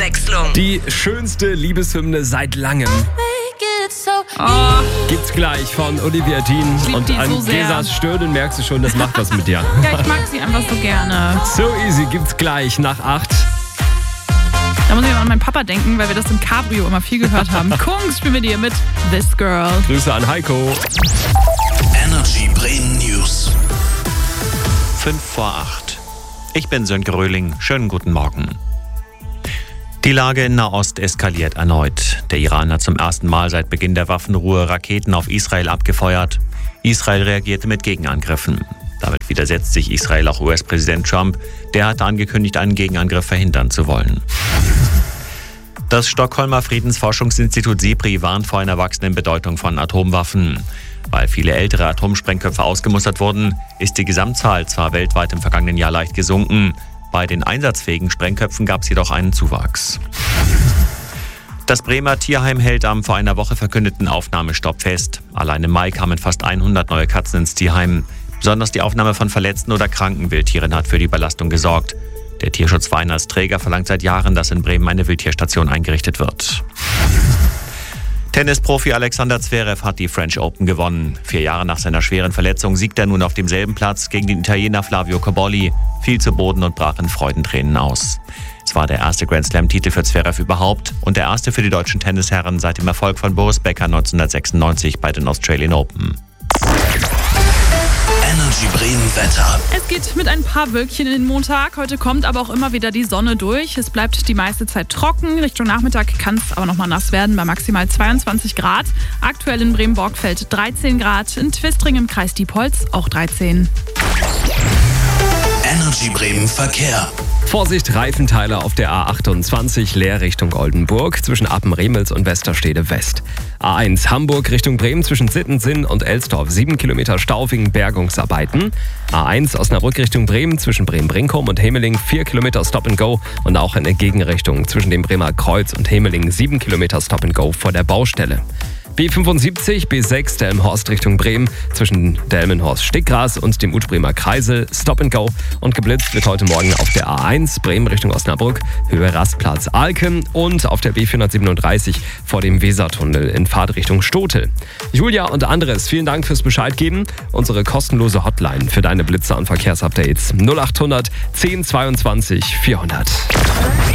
Abwechslung. Die schönste Liebeshymne seit langem. Gibt's gleich von Olivia Dean. Und die an so sehr. Gesas Stirnen merkst du schon, das macht was mit dir. Ja, ich mag sie einfach so gerne. So Easy gibt's gleich nach 8. Da muss ich an meinen Papa denken, weil wir das im Cabrio immer viel gehört haben. Kungs, spielen wir dir mit This Girl. Grüße an Heiko. Energy Bremen News. 5:05. Ich bin Sönke Röhling. Schönen guten Morgen. Die Lage in Nahost eskaliert erneut. Der Iran hat zum ersten Mal seit Beginn der Waffenruhe Raketen auf Israel abgefeuert. Israel reagierte mit Gegenangriffen. Damit widersetzt sich Israel auch US-Präsident Trump. Der hatte angekündigt, einen Gegenangriff verhindern zu wollen. Das Stockholmer Friedensforschungsinstitut SIPRI warnt vor einer wachsenden Bedeutung von Atomwaffen. Weil viele ältere Atomsprengköpfe ausgemustert wurden, ist die Gesamtzahl zwar weltweit im vergangenen Jahr leicht gesunken. Bei den einsatzfähigen Sprengköpfen gab es jedoch einen Zuwachs. Das Bremer Tierheim hält am vor einer Woche verkündeten Aufnahmestopp fest. Allein im Mai kamen fast 100 neue Katzen ins Tierheim. Besonders die Aufnahme von verletzten oder kranken Wildtieren hat für die Belastung gesorgt. Der Tierschutzverein als Träger verlangt seit Jahren, dass in Bremen eine Wildtierstation eingerichtet wird. Tennisprofi Alexander Zverev hat die French Open gewonnen. 4 Jahre nach seiner schweren Verletzung siegt er nun auf demselben Platz gegen den Italiener Flavio Cobolli, fiel zu Boden und brach in Freudentränen aus. Es war der erste Grand-Slam-Titel für Zverev überhaupt und der erste für die deutschen Tennisherren seit dem Erfolg von Boris Becker 1996 bei den Australian Open. Energy Bremen Wetter. Es geht mit ein paar Wölkchen in den Montag. Heute kommt aber auch immer wieder die Sonne durch. Es bleibt die meiste Zeit trocken. Richtung Nachmittag kann es aber nochmal nass werden bei maximal 22 Grad. Aktuell in Bremen-Borgfeld 13 Grad. In Twistring im Kreis Diepholz auch 13. Energy Bremen Verkehr. Vorsicht, Reifenteile auf der A28 leer Richtung Oldenburg zwischen Appen-Remels und Westerstede West. A1 Hamburg Richtung Bremen zwischen Sittensinn und Elsdorf 7 Kilometer Stau wegen Bergungsarbeiten. A1 Osnabrück Richtung Bremen zwischen Bremen-Brinkum und Hemeling 4 Kilometer Stop and Go und auch in der Gegenrichtung zwischen dem Bremer Kreuz und Hemeling 7 Kilometer Stop and Go vor der Baustelle. B75, B6 Delmenhorst Richtung Bremen zwischen Delmenhorst-Stickgras und dem Utbremer Kreisel Stop and Go und geblitzt wird heute Morgen auf der A1 Bremen Richtung Osnabrück Höhe Rastplatz Alken und auf der B437 vor dem Wesertunnel in Fahrtrichtung Stotel. Julia und Andres, vielen Dank fürs Bescheid geben. Unsere kostenlose Hotline für deine Blitzer und Verkehrsupdates 0800 10 22 400.